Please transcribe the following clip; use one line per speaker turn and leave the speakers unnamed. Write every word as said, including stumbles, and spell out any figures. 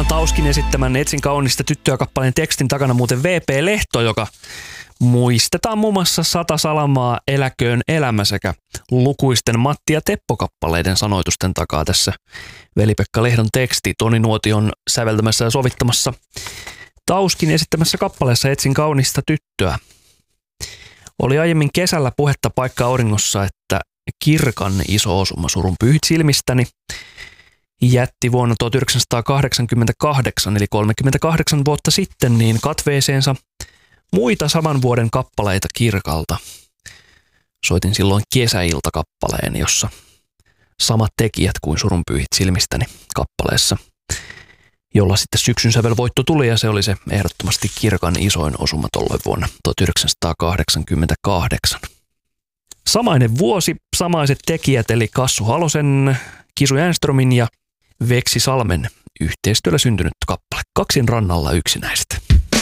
kuullaan Tauskin esittämän Etsin kaunista tyttöä -kappaleen tekstin takana muuten V P Lehto, joka muistetaan muun muassa Sata salamaa, Eläköön elämä sekä lukuisten Matti ja Teppo-kappaleiden sanoitusten takaa tässä Veli-Pekka Lehdon teksti. Toni Nuotion säveltämässä ja sovittamassa Tauskin esittämässä kappaleessa Etsin kaunista tyttöä. Oli aiemmin kesällä puhetta Paikka auringossa, että Kirkan iso osuma Surun pyhit silmistäni jätti vuonna tuhatyhdeksänsataakahdeksankymmentäkahdeksan, eli kolmekymmentäkahdeksan vuotta sitten, niin katveeseensa muita saman vuoden kappaleita Kirkalta. Soitin silloin Kesäilta-kappaleen, jossa samat tekijät kuin Surun pyhit silmistäni kappaleessa, jolla sitten syksyn sävelvoitto tuli, ja se oli se ehdottomasti Kirkan isoin osuma tolloin vuonna tuhatyhdeksänsataakahdeksankymmentäkahdeksan. Samainen vuosi, samaiset tekijät, eli Kassu Halosen, Kisu Jänströmin ja Veksi Salmen yhteistyöllä syntynyt kappale Kaksin rannalla yksinäiset.